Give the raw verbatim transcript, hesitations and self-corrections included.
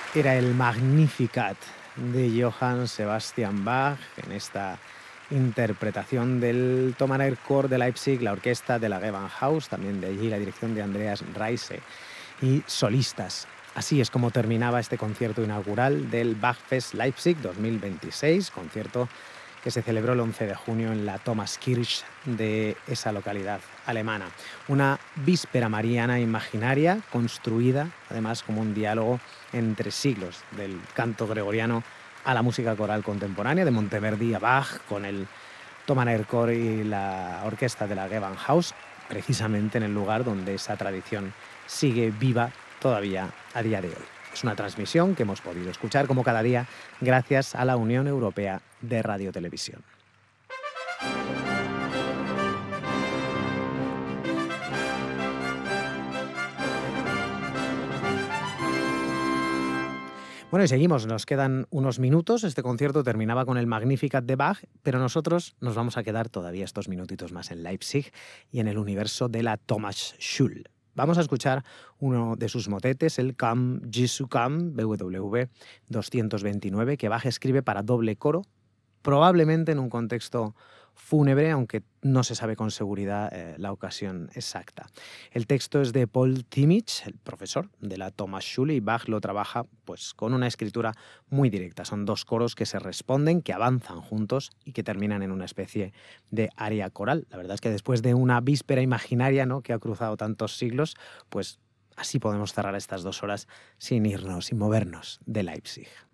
Era el Magnificat de Johann Sebastian Bach en esta interpretación del Thomaner Chor de Leipzig, la orquesta de la Gewandhaus, también de allí la dirección de Andreas Reise y solistas. Así es como terminaba este concierto inaugural del Bachfest Leipzig dos mil veintiséis, concierto que se celebró el once de junio en la Thomaskirche de esa localidad alemana. Una víspera mariana imaginaria construida además como un diálogo entre siglos, del canto gregoriano a la música coral contemporánea, de Monteverdi a Bach, con el Thomaner Chor y la orquesta de la Gewandhaus, precisamente en el lugar donde esa tradición sigue viva todavía a día de hoy. Es una transmisión que hemos podido escuchar como cada día gracias a la Unión Europea de Radiotelevisión. Bueno, y seguimos, nos quedan unos minutos. Este concierto terminaba con el Magnificat de Bach, pero nosotros nos vamos a quedar todavía estos minutitos más en Leipzig y en el universo de la Thomasschule. Vamos a escuchar uno de sus motetes, el Come, Jesu Come, B W V doscientos veintinueve, que Bach escribe para doble coro, probablemente en un contexto fúnebre, aunque no se sabe con seguridad eh, la ocasión exacta. El texto es de Paul Timich, el profesor de la Thomasschule, y Bach lo trabaja pues, con una escritura muy directa. Son dos coros que se responden, que avanzan juntos y que terminan en una especie de aria coral. La verdad es que después de una víspera imaginaria, ¿no?, que ha cruzado tantos siglos, pues así podemos cerrar estas dos horas sin irnos, sin movernos de Leipzig.